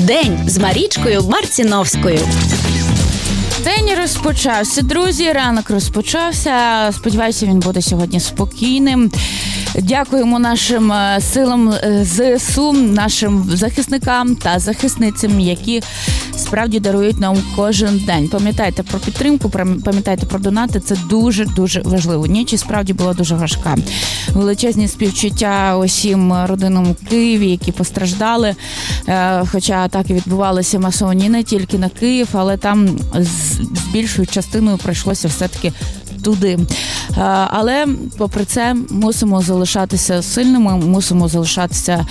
День з Марічкою Марціновською. День розпочався, друзі, ранок розпочався. Сподіваюся, він буде сьогодні спокійним. Дякуємо нашим силам ЗСУ, нашим захисникам та захисницям, які справді дарують нам кожен день. Пам'ятайте про підтримку, пам'ятайте про донати, це дуже-дуже важливо. Ніч справді була дуже важка. Величезні співчуття усім родинам у Києві, які постраждали, хоча атаки відбувалися масовні не тільки на Київ, але там з більшою частиною прийшлося все-таки туди. Але, попри це, мусимо залишатися сильними, мусимо залишатися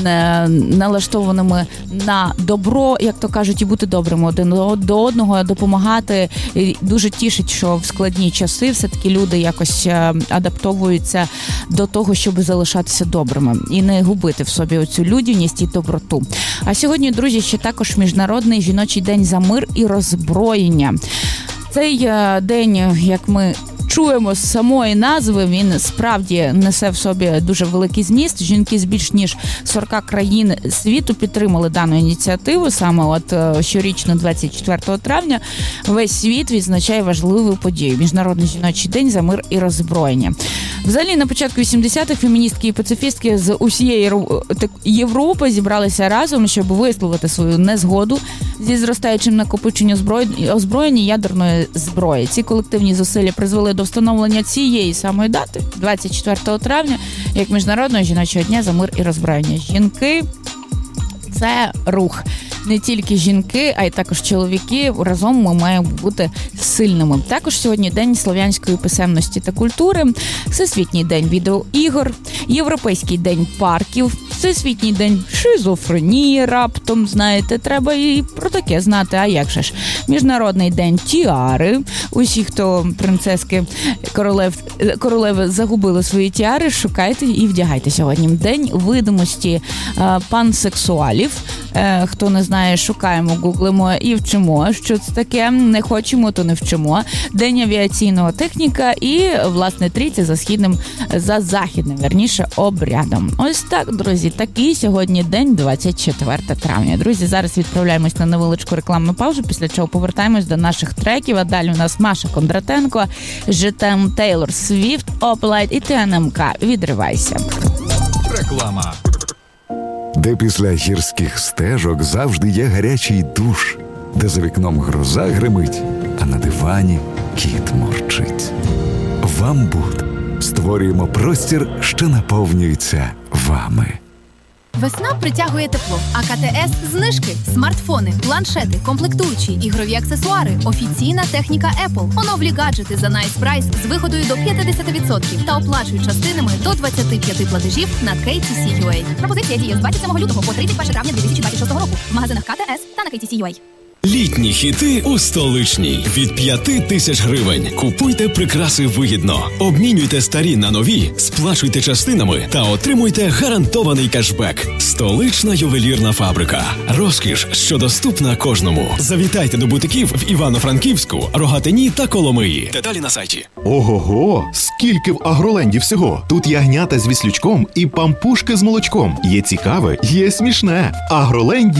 налаштованими на добро, як то кажуть, і бути добрими один до одного, допомагати. І дуже тішить, що в складні часи все-таки люди якось адаптовуються до того, щоб залишатися добрими і не губити в собі оцю людяність і доброту. А сьогодні, друзі, ще також Міжнародний жіночий день за мир і роззброєння. Цей день, як ми чуємо з самої назви, він справді несе в собі дуже великий зміст. Жінки з більш ніж 40 країн світу підтримали дану ініціативу. Саме щорічно 24 травня весь світ відзначає важливу подію – Міжнародний жіночий день за мир і роззброєння. Взагалі, на початку 80-х феміністки і пацифістки з усієї Європи зібралися разом, щоб висловити свою незгоду зі зростаючим накопиченням озброєння ядерної зброї. Ці колективні зусилля призвели до встановлення цієї самої дати, 24 травня, як Міжнародного жіночого дня за мир і роззброєння. Жінки – це рух. Не тільки жінки, а й також чоловіки. Разом ми маємо бути сильними. Також сьогодні День слов'янської писемності та культури, Всесвітній день відеоігор, Європейський день парків, Всесвітній день шизофренії раптом, знаєте, треба і про таке знати, а як же ж. Міжнародний день тіари. Усі, хто принцески королеви загубили свої тіари, шукайте і вдягайте сьогодні. День видимості пансексуалів. Хто не знає, шукаємо, гуглимо і вчимо, що це таке. Не хочемо, то не вчимо. День авіаційного техніка і, власне, трійця за західним, обрядом. Ось так, друзі, такий сьогодні день, 24 травня. Друзі, зараз відправляємось на невеличку рекламну паузу, після чого повертаємось до наших треків. А далі у нас Маша Кондратенко, Жетем Тейлор Свіфт, Оплайт і ТНМК. Відривайся. Реклама. Де після гірських стежок завжди є гарячий душ, де за вікном гроза гримить, а на дивані кіт мурчить. Вамбуд. Створюємо простір, що наповнюється вами. Весна притягує тепло, а КТС – знижки, смартфони, планшети, комплектуючі, ігрові аксесуари, офіційна техніка Apple, оновлі гаджети за Nice Price з вигодою до 50% та оплачують частинами до 25 платежів на KTC.UA. Пропозиція діє з 27 лютого по 31 травня 2026 року в магазинах КТС та на KTC.UA. Літні хіти у Столичній. Від 5 тисяч гривень. Купуйте прикраси вигідно. Обмінюйте старі на нові, сплачуйте частинами та отримуйте гарантований кешбек. Столична ювелірна фабрика. Розкіш, що доступна кожному. Завітайте до бутиків в Івано-Франківську, Рогатині та Коломиї. Деталі на сайті. Ого-го! Скільки в Агроленді всього! Тут ягнята з віслючком і пампушки з молочком. Є цікаве, є смішне. В Агроленді